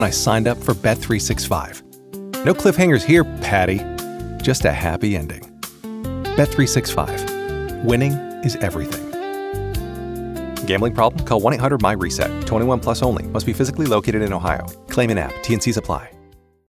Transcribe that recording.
I signed up for Bet365. No cliffhangers here, Patty. Just a happy ending. Bet365. Winning is everything. Gambling problem? Call 1-800-MY-RESET. 21 plus only. Must be physically located in Ohio. Claim in app. T&Cs apply.